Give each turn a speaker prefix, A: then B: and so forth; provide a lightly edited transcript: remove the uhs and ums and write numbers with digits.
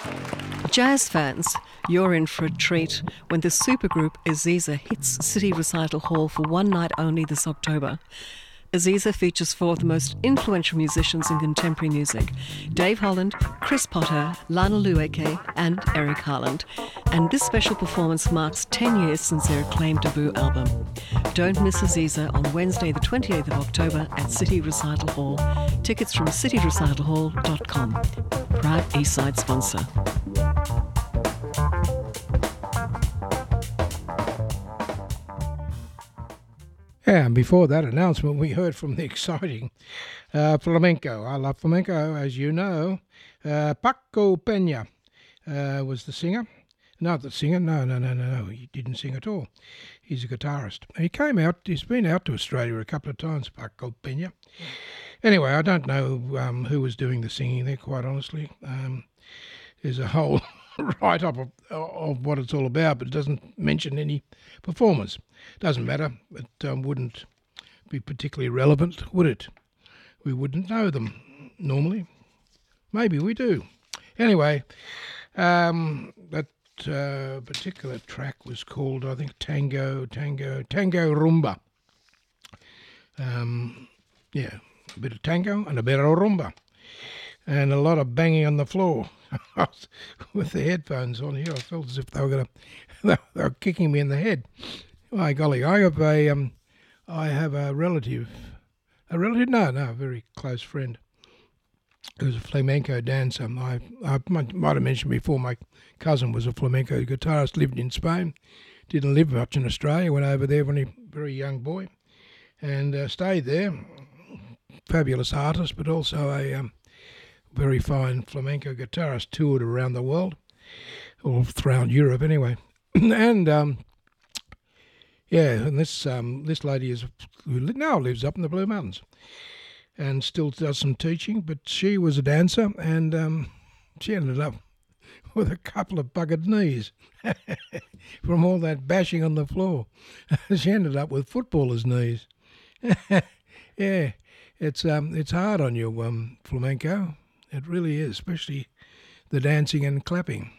A: Jazz fans, you're in for a treat when the supergroup Aziza hits City Recital Hall for one night only this October. Aziza features four of the most influential musicians in contemporary music: Dave Holland, Chris Potter, Lana Lueke and Eric Harland. And this special performance marks 10 years since their acclaimed debut album. Don't miss Aziza on Wednesday the 28th of October at City Recital Hall. Tickets from cityrecitalhall.com. Proud Eastside sponsor.
B: Yeah, and before that announcement, we heard from the exciting flamenco. I love flamenco, as you know. Paco Peña was the singer. Not the singer, no, he didn't sing at all. He's a guitarist. He came out, he's been out to Australia a couple of times, Paco Peña. Anyway, I don't know who was doing the singing there, quite honestly. There's a whole write-up of what it's all about, but it doesn't mention any performers. Doesn't matter. It wouldn't be particularly relevant, would it? We wouldn't know them normally. Maybe we do. Anyway, that particular track was called, I think, Tango Rumba. Yeah, a bit of tango and a bit of rumba. And a lot of banging on the floor. With the headphones on here, I felt as if they were kicking me in the head. My golly, I have a relative, a very close friend who's a flamenco dancer. I might have mentioned before, my cousin was a flamenco guitarist, lived in Spain, didn't live much in Australia, went over there when he was a very young boy, and stayed there. Fabulous artist, but also a very fine flamenco guitarist, toured around the world, or throughout Europe anyway. And and this lady who now lives up in the Blue Mountains and still does some teaching, but she was a dancer, and she ended up with a couple of buggered knees from all that bashing on the floor. She ended up with footballers' knees. Yeah, it's hard on you, flamenco. It really is, especially the dancing and clapping.